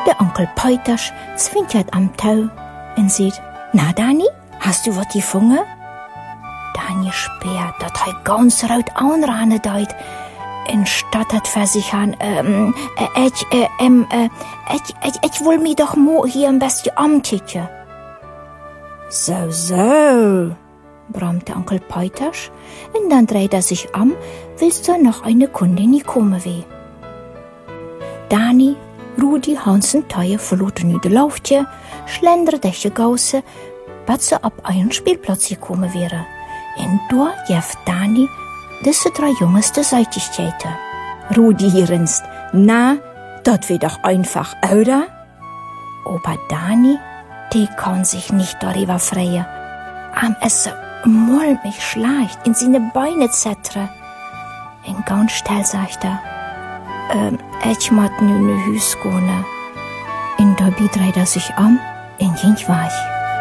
Der Onkel Peuters zwinkert am Tau und sieht, na Dani, hast du wat gefunden? Dani spürt, dat hij ganz rot anrane deit und stottert für sich an, ich will mich doch mo hier ein bisschen amtietje. So, brummt der Onkel Peuters und dann dreht sich willst du noch eine Kundin kommen weh? Dani, Rudi, Hans und Teie verloten nu de Laufje, schlenderen durch die Gausse, wat sie ab einen Spielplatz gekommen wäre. Und da jeft Dani diese 3 Jungs de Seitigkeiten. Rudi grinst, na, dat wird doch einfach, oder? Aber Dani, die kann sich nicht darüber freuen. Am Essen mulmig schleicht in seine Beine zettere. Und ganz still sagt ich moet nu naar huis gaan. En daarbij dreht sich en ging weg.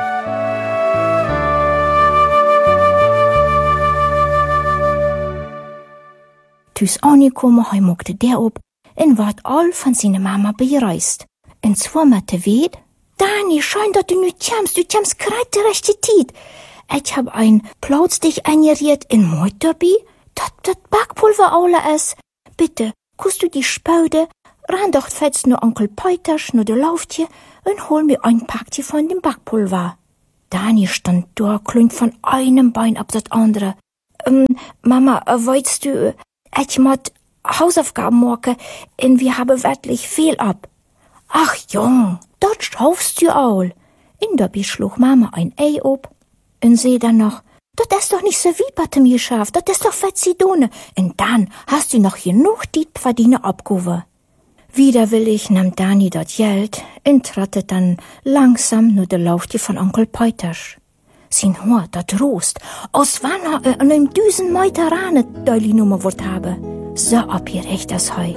Thuis aangekomen, hij maakte der op en werd al van zijn mama bereist. En zwar met de weet, Dani, scheint dat du nu tjams krijgt de rechte tijd. Ich hab ein Plauz dich eingeriert in Moit dabei, dat Backpulver alle is. Bitte, kust du die Spaude, ran doch fetzt nur Onkel Peuters, nur de Lauftje, und hol mir ein Packje von dem Backpulver. Dani stand da, klünt von einem Bein ab das andere. Mama, weißt du, ich mod Hausaufgaben machen, und wir haben wirklich viel ab. Ach Jung, dort schaufst du all. In dabei schlug Mama ein Ei ob, und seh dann noch, das ist doch nicht so wie bei mir geschafft, das ist doch Fetzidone. Und dann hast du noch genug die verdiene abgehoben. Widerwillig nahm Dani dort Geld und trattet dann langsam nur der Laufte von Onkel Peuters. Sein Haar, dat rost, als wann er an einem 1000 Meter Rane deuli Nummer wort habe. So abgerecht das Heu.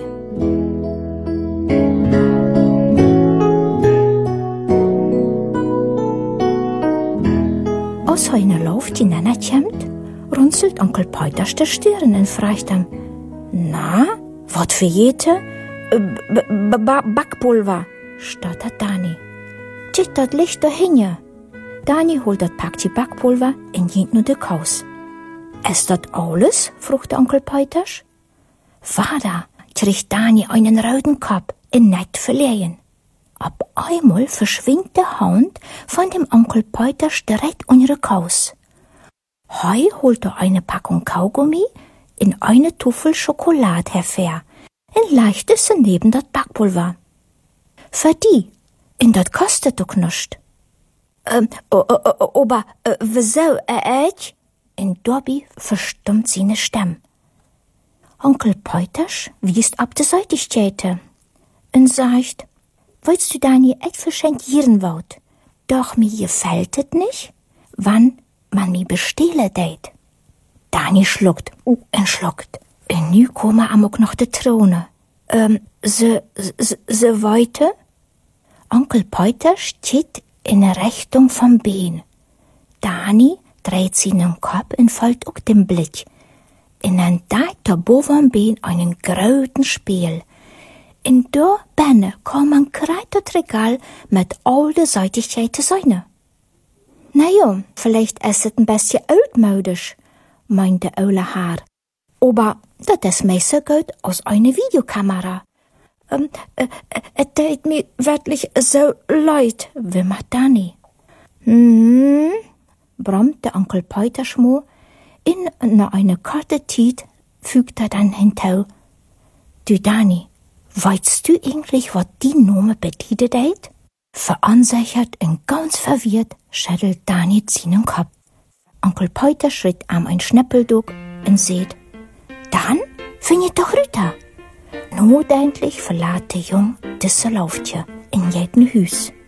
Als hij in Lauf die Nana kommt, runzelt Onkel Peuters de Stirn und fragt ihm, na, wat für jete? Backpulver, stottert Dani. Tja, dat liegt dahinja. Dani holt dat Packje Backpulver und geht nur de Kaus. Ist dat alles? Fragt der Onkel Peuters. Vater, kriegt Dani einen roten Kopf und nicht verlehen. Ab einmal verschwindet der Hand von dem Onkel Peuters direkt unter Kaus. Heu holt er eine Packung Kaugummi in eine Tuffel Schokolade hervor und leicht es neben das Backpulver. Für die, und das kostet doch nicht. Aber wieso, ich? Und dabei verstummt seine Stimme. Onkel Peuters wiest ab der Seitigkeiten und sagt, wolltest du Dani echt verschenkieren wollt? Doch mir gefällt es nicht, wann man mi bestehlen deit. Dani schluckt und schluckt. Und nu kommen amok noch de Throne. Se weiter? Onkel Peuters steht in der Richtung vom Bein. Dani dreht seinen Kopf und folgt auch dem Blick. Und dann deit der boven Bein einen großen Spiel. In da benne kann man das Regal mit all de Seitigkeiten sein. Naja, vielleicht ist es ein bisschen altmodisch, meinte Ole Haar. Aber das ist mehr so gut als eine Videokamera. Es tut mir wirklich so leid, wimmert Dani. Brummt der Onkel Peuters mo. In eine kurze Zeit fügt er dann hinzu. Du Dani, weißt du eigentlich, was die Nummer bedeutet? Verunsichert und ganz verwirrt schüttelt Dani seinen Kopf. Onkel Peuters schritt am ein Schnäppeldug und seht, dann findet doch Rüter. Notendlich verlässt der Jung diese Lauftje in jedem Hüs.